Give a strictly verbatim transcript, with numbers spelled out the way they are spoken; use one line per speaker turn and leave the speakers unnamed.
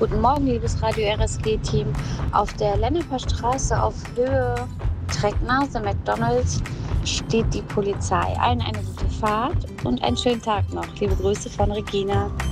Guten Morgen, liebes Radio R S G-Team. Auf der Lenneper Straße auf Höhe Trecknase McDonalds steht die Polizei. Allen eine gute Fahrt und einen schönen Tag noch. Liebe Grüße von Regina.